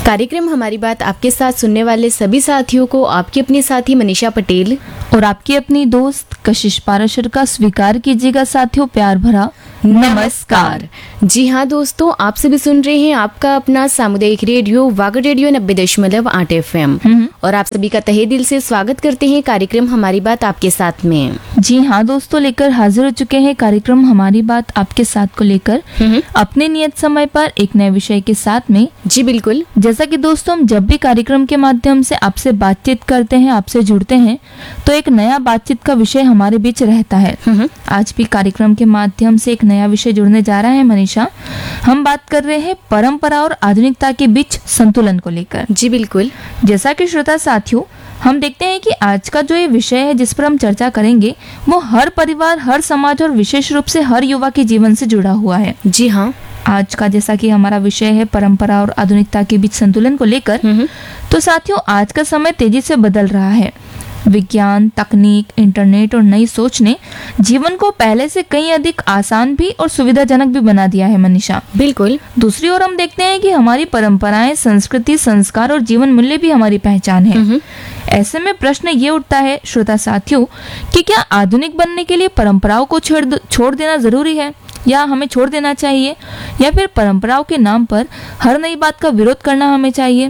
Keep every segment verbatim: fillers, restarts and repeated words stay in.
कार्यक्रम हमारी बात आपके साथ सुनने वाले सभी साथियों को आपकी अपनी साथी मनीषा पटेल और आपकी अपनी दोस्त कशिश पाराशर का स्वीकार कीजिएगा साथियों प्यार भरा नमस्कार। जी हाँ दोस्तों, आप सभी सुन रहे हैं आपका अपना सामुदायिक रेडियो वागड़ रेडियो नब्बे दशमलव आठ एफ एम और आप सभी का तहे दिल से स्वागत करते हैं कार्यक्रम हमारी बात आपके साथ में। जी हाँ दोस्तों, लेकर हाजिर हो चुके हैं कार्यक्रम हमारी बात आपके साथ को लेकर अपने नियत समय पर एक नए विषय के साथ में। जी बिल्कुल, जैसा कि दोस्तों हम जब भी कार्यक्रम के माध्यम से आपसे बातचीत करते हैं, आपसे जुड़ते हैं, तो एक नया बातचीत का विषय हमारे बीच रहता है। आज भी कार्यक्रम के माध्यम से एक नया विषय जुड़ने जा रहा है मनीषा। हम बात कर रहे हैं परंपरा और आधुनिकता के बीच संतुलन को लेकर। जी बिल्कुल, जैसा कि श्रोता साथियों हम देखते हैं कि आज का जो ये विषय है जिस पर हम चर्चा करेंगे वो हर परिवार, हर समाज और विशेष रूप से हर युवा के जीवन से जुड़ा हुआ है। जी हाँ, आज का जैसा कि हमारा विषय है परंपरा और आधुनिकता के बीच संतुलन को लेकर, तो साथियों आज का समय तेजी से बदल रहा है। विज्ञान, तकनीक, इंटरनेट और नई सोच ने जीवन को पहले से कहीं अधिक आसान भी और सुविधाजनक भी बना दिया है मनीषा। बिल्कुल। दूसरी ओर हम देखते हैं कि हमारी परंपराएं, संस्कृति, संस्कार और जीवन मूल्य भी हमारी पहचान है। ऐसे में प्रश्न ये उठता है श्रोता साथियों कि क्या आधुनिक बनने के लिए परंपराओं को छोड़ छोड़ देना जरूरी है या हमें छोड़ देना चाहिए, या फिर परंपराओं के नाम पर हर नई बात का विरोध करना हमें चाहिए?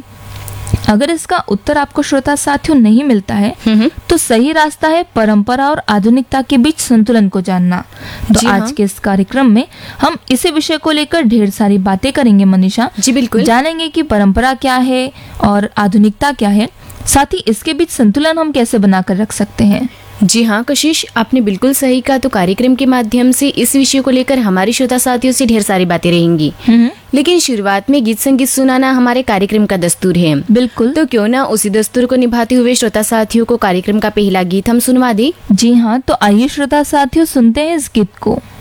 अगर इसका उत्तर आपको श्रोता साथियों नहीं मिलता है तो सही रास्ता है परंपरा और आधुनिकता के बीच संतुलन को जानना। तो आज हाँ। के इस कार्यक्रम में हम इसी विषय को लेकर ढेर सारी बातें करेंगे मनीषा। जी बिल्कुल, जानेंगे कि परंपरा क्या है और आधुनिकता क्या है, साथ ही इसके बीच संतुलन हम कैसे बनाकर रख सकते हैं। जी हाँ कशिश, आपने बिल्कुल सही कहा। तो कार्यक्रम के माध्यम से इस विषय को लेकर हमारे श्रोता साथियों से ढेर सारी बातें रहेंगी, लेकिन शुरुआत में गीत संगीत सुनाना हमारे कार्यक्रम का दस्तूर है। बिल्कुल, तो क्यों ना उसी दस्तूर को निभाते हुए श्रोता साथियों को कार्यक्रम का पहला गीत हम सुनवा दें। जी हाँ, तो आइए श्रोता साथियों सुनते हैं इस गीत को।